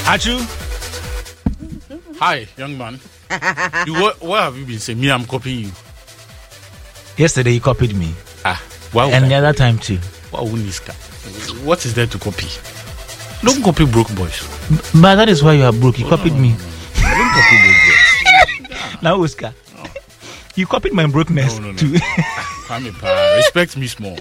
Aju. Hi, young man. What have you been saying? Me, I'm copying you. Yesterday you copied me. Wow. And the other time too. Wow, what is there to copy? Don't copy broke boys. But that is why you are broke. You copied me. I don't copy broke boys. Now, Oscar. You copied my brokenness too. Respect me small.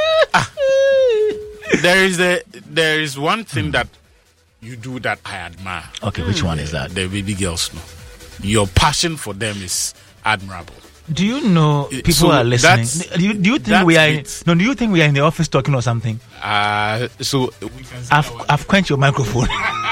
There is one thing that you do that I admire. Okay, which one is that? The baby girls. No, your passion for them is admirable. Do you know people are listening? Do you think we are? Do you think we are in the office talking or something? So I've quenched your microphone.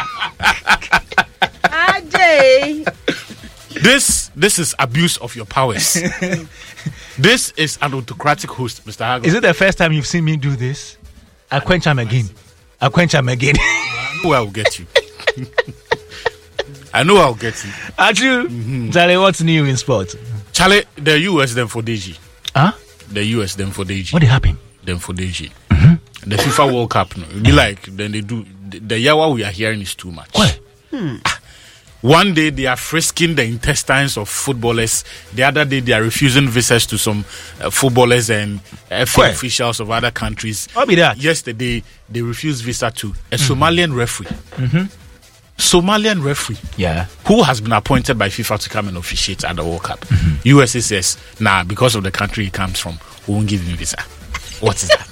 Ajay. This is abuse of your powers. This is an autocratic host, Mr. Hago. Is it the first time you've seen me do this? I quench him again. I know I'll get you. I know I'll get you. Aju, Charlie, what's new in sport? Charlie, the US them for Deji. Huh? The US them for Deji. What happened? Them for Deji. The FIFA World Cup. No, it'll be like then they do the yawa we are hearing is too much. What? One day they are frisking the intestines of footballers. The other day they are refusing visas to some footballers and FA officials of other countries. What be that? Yesterday they refused visa to a Somalian referee. Somalian referee. Yeah. Who has been appointed by FIFA to come and officiate at the World Cup. USA says, nah, because of the country he comes from, we won't give him visa. What is that?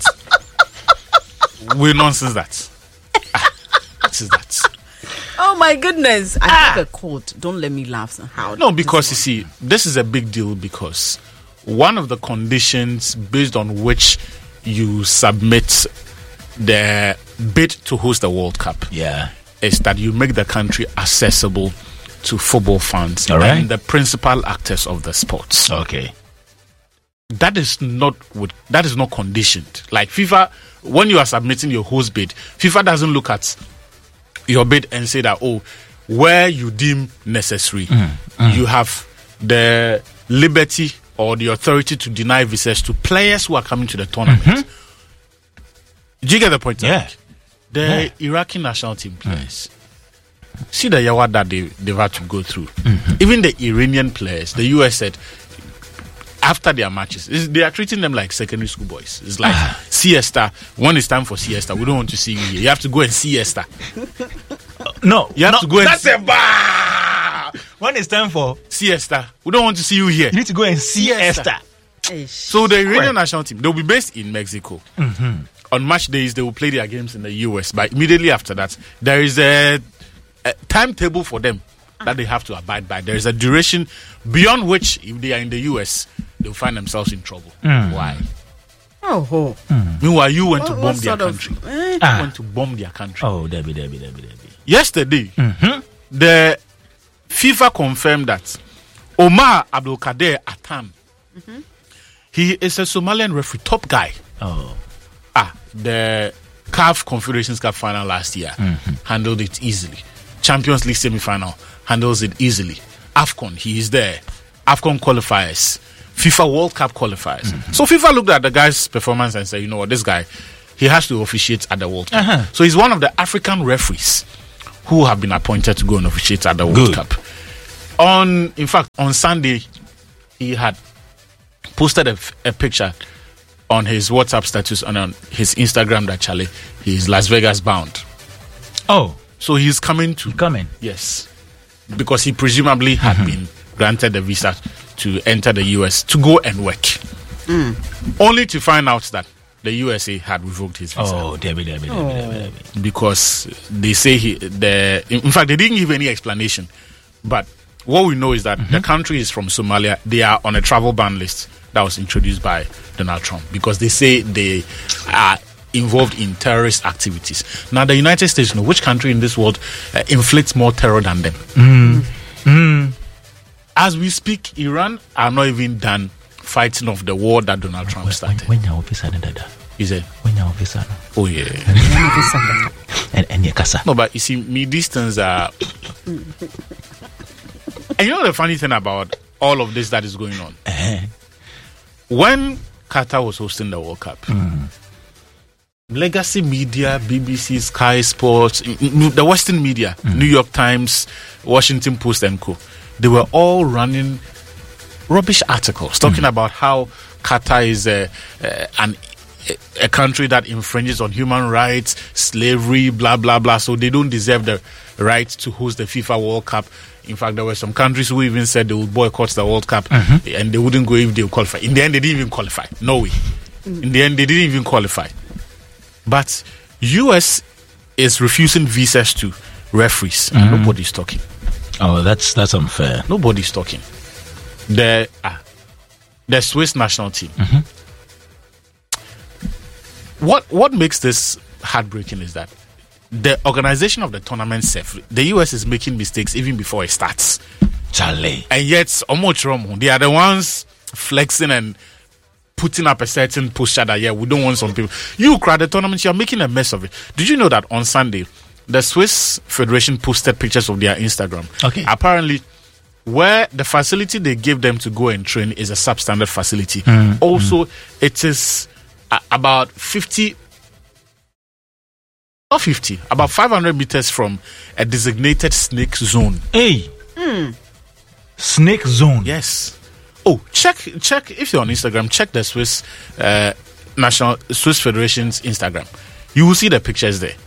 We're nonsense that. What is that? Oh my goodness. I have a quote. Don't let me laugh somehow. No, because you see, this is a big deal because one of the conditions based on which you submit the bid to host the World Cup is that you make the country accessible to football fans and the principal actors of the sports. Okay. That is not conditioned. Like FIFA, when you are submitting your host bid, FIFA doesn't look at your bid and say that, where you deem necessary, you have the liberty or the authority to deny visas to players who are coming to the tournament. Do you get the point? Yeah. The Iraqi national team players. See the yawa that they've had to go through. Even the Iranian players, the US said, after their matches, they are treating them like secondary school boys. It's like siesta. When it's time for siesta, we don't want to see you here. You have to go and siesta. No, you have to go and. That's a bar. When it's time for siesta, we don't want to see you here. You need to go and siesta. So the Iranian national team, they'll be based in Mexico. On match days, they will play their games in the US. But immediately after that, there is a timetable for them that they have to abide by. There is a duration beyond which, if they are in the US, they'll find themselves in trouble. Why? Meanwhile, you went to bomb their country. You went to bomb their country. Oh, Debbie. Yesterday, the FIFA confirmed that Omar Abdulkader Atan, he is a Somalian referee, top guy. The CAF Confederations Cup final last year handled it easily. Champions League semi-final handles it easily. AFCON, he is there. AFCON qualifiers. FIFA World Cup qualifiers. So FIFA looked at the guy's performance and said, you know what, this guy, he has to officiate at the World Cup. So he's one of the African referees who have been appointed to go and officiate at the World Cup. In fact, on Sunday, he had posted a picture on his WhatsApp status and on his Instagram that Charlie, he is Las Vegas bound. So he's coming. Yes. Because he presumably had been granted the visa to enter the US to go and work. Only to find out that the USA had revoked his visa. Debbie. Because they say in fact, they didn't give any explanation. But what we know is that the country is from Somalia. They are on a travel ban list that was introduced by Donald Trump because they say they are involved in terrorist activities. Now, the United States, which country in this world inflicts more terror than them? As we speak, Iran are not even done fighting off the war that Donald Trump started. Is it? Oh, yeah. No, but you see, these things are... And you know the funny thing about all of this that is going on? When Qatar was hosting the World Cup, legacy media, BBC, Sky Sports, the Western media, New York Times, Washington Post and co. They were all running rubbish articles talking about how Qatar is a country that infringes on human rights, slavery, blah, blah, blah. So they don't deserve the right to host the FIFA World Cup. In fact, there were some countries who even said they would boycott the World Cup and they wouldn't go if they would qualify. In the end, they didn't even qualify. No way. In the end, they didn't even qualify. But US is refusing visas to referees. Nobody's talking. Oh, that's unfair. Nobody's talking. The Swiss national team. What makes this heartbreaking is that the organization of the tournament itself, the US is making mistakes even before it starts. Charlie. And yet, they are the ones flexing and putting up a certain posture that, we don't want some people. You crowd the tournament, you're making a mess of it. Did you know that on Sunday, the Swiss Federation posted pictures of their Instagram? Okay. Apparently, where the facility they gave them to go and train is a substandard facility. Also, it is about 500 meters from a designated snake zone. Hey. Snake zone. Yes. Oh, check if you're on Instagram, check the Swiss Federation's Instagram. You will see the pictures there.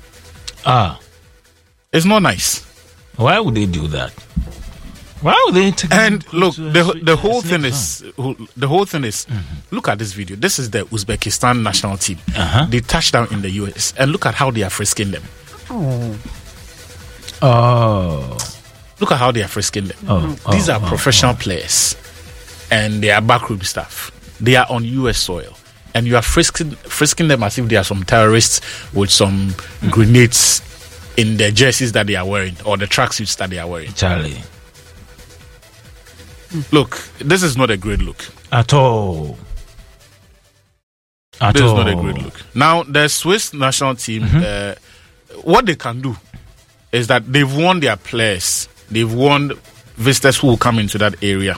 It's not nice. Why would they do that? Why would they take? And look, the whole thing is look at this video. This is the Uzbekistan national team. They touched down in the US, and look at how they are frisking them. Look at how they are frisking them. These are professional players, and they are backroom staff. They are on US soil, and you are frisking them as if they are some terrorists with some grenades in the jerseys that they are wearing or the tracksuits that they are wearing. Charlie. Look, this is not a great look. At all. This is not a great look. Now, the Swiss national team, what they can do is that they've warned their players. They've warned visitors who will come into that area.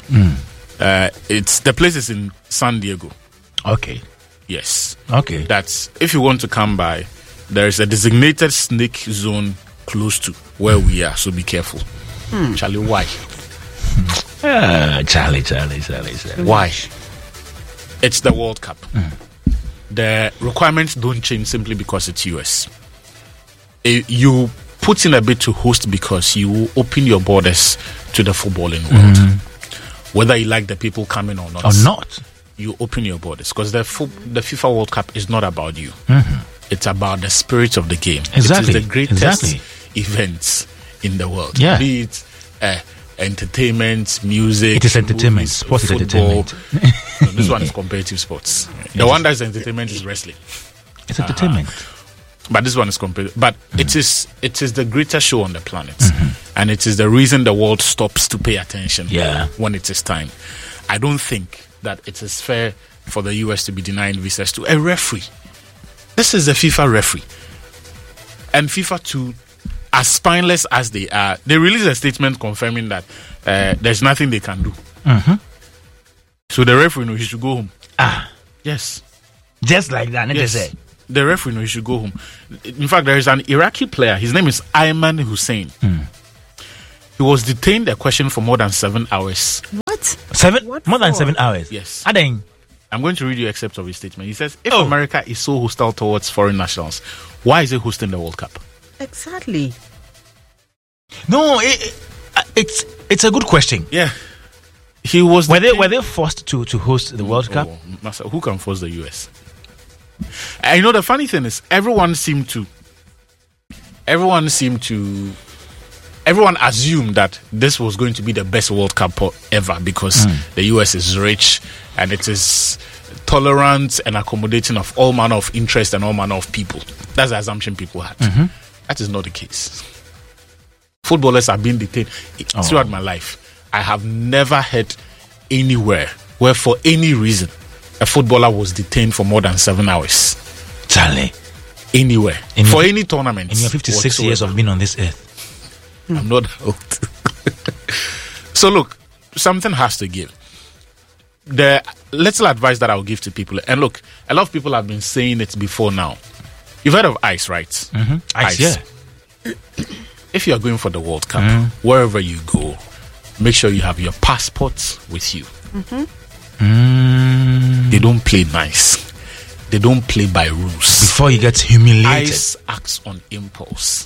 The place is in San Diego. Okay. Yes. Okay. That's, if you want to come by, there is a designated snake zone close to where we are, so be careful. Charlie, why? Charlie. Why? It's the World Cup. The requirements don't change simply because it's US. You put in a bid to host because you open your borders to the footballing world. Whether you like the people coming or not. You open your borders because the FIFA World Cup is not about you. It's about the spirit of the game. Exactly. It is the greatest events in the world. Yeah. Be it entertainment, music. It is entertainment. Movies, Sports football. is entertainment. This one is competitive sports. The one that is entertainment is wrestling. It's entertainment. But this one is competitive. But it is the greatest show on the planet. And it is the reason the world stops to pay attention when it is time. I don't think that it is fair for the US to be denying visas to a referee. This is the FIFA referee. And FIFA too, as spineless as they are, they released a statement confirming that there's nothing they can do. So the referee, he should go home. Yes. Just like that, yes. The referee, he should go home. In fact, there is an Iraqi player. His name is Ayman Hussein. He was detained a question for more than 7 hours. What? 7? What more than for? 7 hours? Yes. Adeng. I'm going to read you excerpts of his statement. He says, if America is so hostile towards foreign nationals, why is it hosting the World Cup? Exactly. No, it's a good question. Yeah. He was. Were they forced to host the World Cup? Master, who can force the US? And you know the funny thing is, everyone assumed that this was going to be the best World Cup ever because the US is rich and it is tolerant and accommodating of all manner of interest and all manner of people. That's the assumption people had. That is not the case. Footballers are being detained throughout my life. I have never heard anywhere where for any reason a footballer was detained for more than 7 hours. Charlie. Anywhere. For any tournament. In your 56 years of being on this earth. I'm not old. So look, something has to give. The little advice that I'll give to people, and look, a lot of people have been saying it before now. You've heard of ICE, right? Mm-hmm. ICE, yeah. If you are going for the World Cup, wherever you go, make sure you have your passport with you. They don't play nice. They don't play by rules. Before you get humiliated. ICE acts on impulse.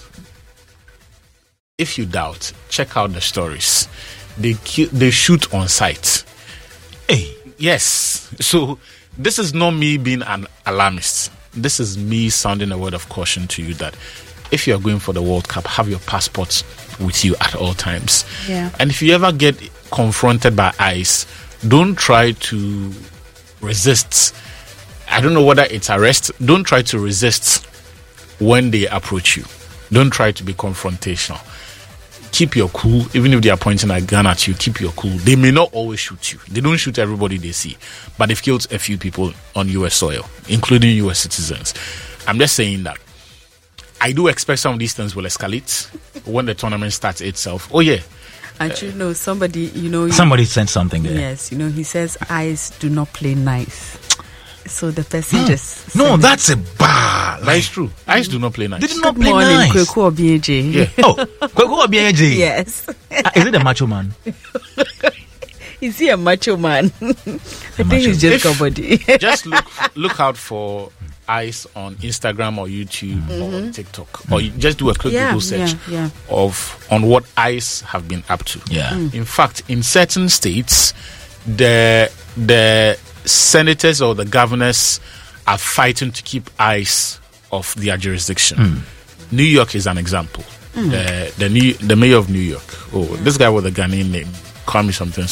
If you doubt, check out the stories. They shoot on sight. Hey. Yes. So this is not me being an alarmist. This is me sounding a word of caution to you that if you're going for the World Cup, have your passport with you at all times. Yeah. And if you ever get confronted by ICE, don't try to resist. I don't know whether it's arrest. Don't try to resist when they approach you. Don't try to be confrontational. Keep your cool. Even if they are pointing a gun at you, keep your cool. They may not always shoot you. They don't shoot everybody they see. But they've killed a few people on US soil, including US citizens. I'm just saying that I do expect some of these things will escalate when the tournament starts itself. Oh, yeah. And somebody, somebody sent something there. Yes, he says eyes do not play nice. So the person just... No, that's a bar. That is true. Eyes do not play nice. They do not Good play morning, nice. Kweku Obieje. Yeah. Oh, Kweku Obieje. Yes. Is it a macho man? Is he a macho man? I think he's just somebody. Just look out for ICE on Instagram or YouTube or TikTok, or you just do a quick Google search on what ICE have been up to. Yeah. In fact, in certain states, the senators or the governors are fighting to keep ICE off their jurisdiction. New York is an example. The mayor of New York. Oh, this guy with a Ghanaian name. Call me something.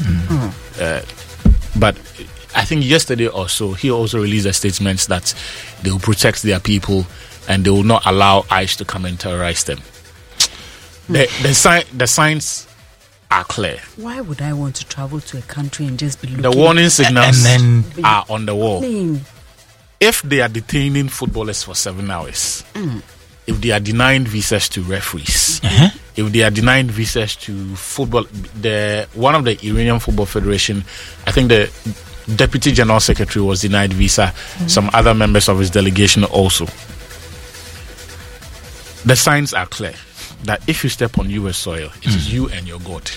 But I think yesterday or so, he also released a statement that they will protect their people and they will not allow ICE to come and terrorize them. The signs are clear. Why would I want to travel to a country and just be looking? The warning signals and then are on the wall. Plain. If they are detaining footballers for 7 hours, if they are denying visas to referees, if they are denying visas to football, one of the Iranian Football Federation, I think the Deputy General Secretary was denied visa, some other members of his delegation also. The signs are clear that if you step on US soil, it is you and your God.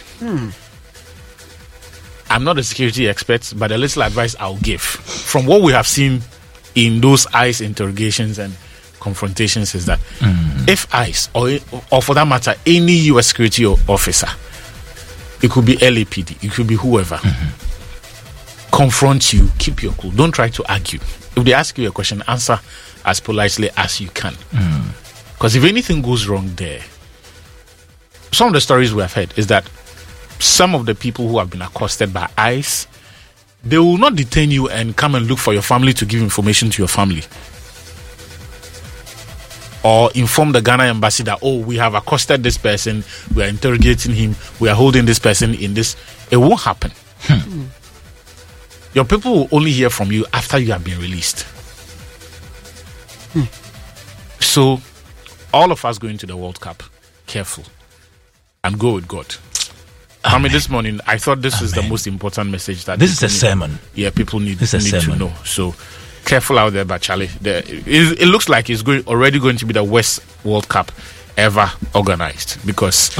I'm not a security expert, but the little advice I'll give from what we have seen in those ICE interrogations and confrontations is that if ICE or for that matter any US security officer, it could be LAPD, it could be whoever, confront you, keep your cool, don't try to argue. If they ask you a question, answer as politely as you can, because if anything goes wrong there, some of the stories we have heard is that some of the people who have been accosted by ICE, they will not detain you and come and look for your family to give information to your family, or inform the Ghana embassy that, oh, we have accosted this person, we are interrogating him, we are holding this person in this. It won't happen. Your people will only hear from you after you have been released. So all of us going to the World Cup, careful and go with God. I mean, this morning I thought this is the most important message that this is a sermon. Yeah, people need to know. So careful out there, but Charlie, it looks like it's already going to be the worst World Cup ever organized because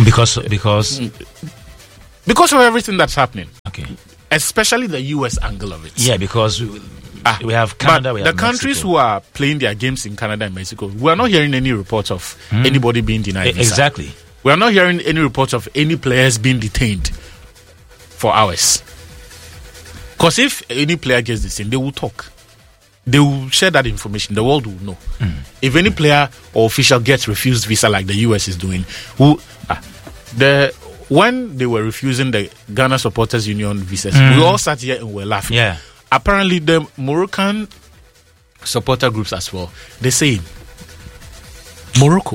of everything that's happening. Okay, especially the US angle of it. Yeah, because we have Canada. We have the countries Mexico. who are playing their games in Canada and Mexico, we are not hearing any reports of anybody being denied visa. Exactly. We are not hearing any reports of any players being detained for hours. Because if any player gets detained, they will talk. They will share that information. The world will know. If any player or official gets refused visa like the US is doing, when they were refusing the Ghana Supporters Union visas, we all sat here and were laughing. Yeah. Apparently, the Moroccan supporter groups as well, they say, Morocco,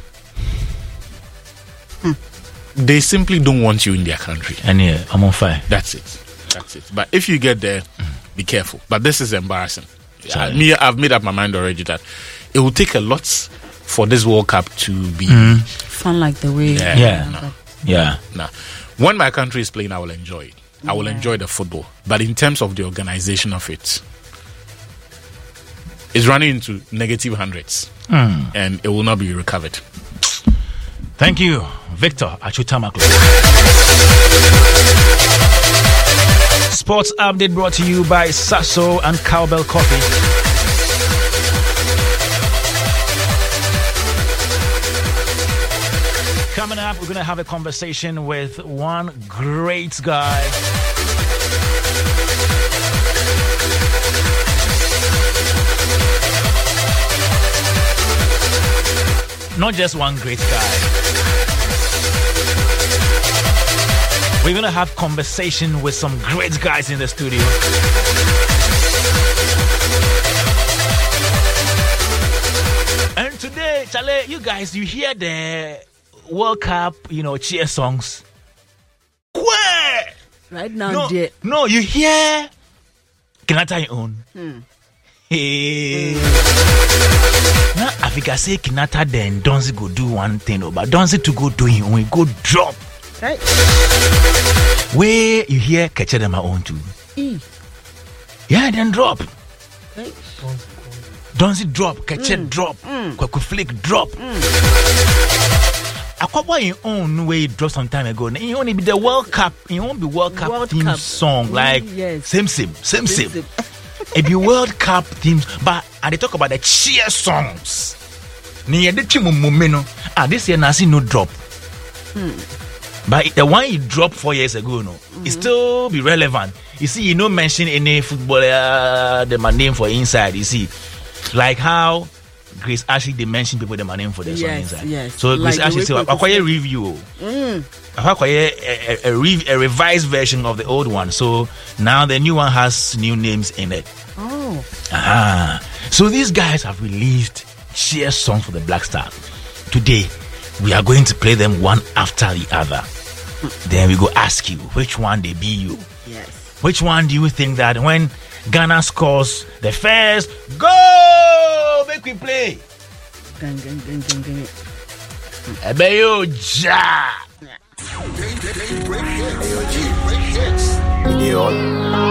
they simply don't want you in their country. And yeah, I'm on fire. That's it. But if you get there, be careful. But this is embarrassing. I've made up my mind already that it will take a lot for this World Cup to be fun like the way. Nah. When my country is playing, I will enjoy it. I will enjoy the football. But in terms of the organization of it, is running into negative hundreds, and it will not be recovered. Thank you, Victor Achutamaklo. Sports update brought to you by Sasso and Cowbell Coffee. Coming up, we're going to have a conversation with one great guy. Not just one great guy. We're going to have conversation with some great guys in the studio. And today, Chale, you guys, you hear the World Cup, cheer songs. Right now, no, you hear Kinata own. Hey. Now Africa say Kinata then Donzi go do one thing, but Donzi to go do him we go drop. Right. Where you hear Keche them own too. Yeah, then drop. Right. Donzi drop, Keche drop, Kwaku Flick drop. Akwa in own way dropped some time ago. It only be the World Cup. It won't be World Cup theme song like same. It be World Cup themes, but and they talk about the cheer songs. This year Nasi no drop. But the one you dropped 4 years ago, it still be relevant. You see, you don't mention any footballer my name for inside. You see, like how Grace Ashley they mention people my name for their song inside. Yes. So Grace Ashley say, "Acquire review, acquire a revised version of the old one. So now the new one has new names in it." Oh. So these guys have released cheer songs for the Black Star. Today, we are going to play them one after the other. Then we go ask you which one they be you. Yes. Which one do you think that when Ghana scores the first go, make we play? Gang. Ebeyo ja. Great hits.